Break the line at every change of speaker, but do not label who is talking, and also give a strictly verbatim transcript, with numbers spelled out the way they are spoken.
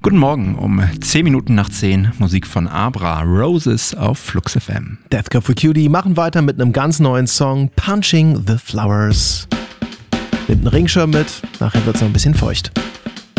Guten Morgen, um zehn Minuten nach zehn, Musik von Abra, Roses auf Flux F M.
Death Cab for Cutie machen weiter mit einem ganz neuen Song, Punching the Flowers. Nimmt einen Regenschirm mit, nachher wird's noch ein bisschen feucht.